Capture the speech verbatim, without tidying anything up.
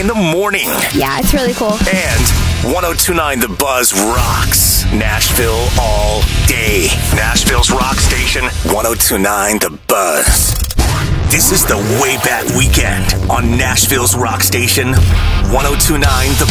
in the morning. Yeah, it's really cool. And one oh two point nine The Buzz rocks Nashville all day. Nashville's rock station, one oh two point nine The Buzz. This is the Way Back Weekend on Nashville's rock station, one oh two point nine The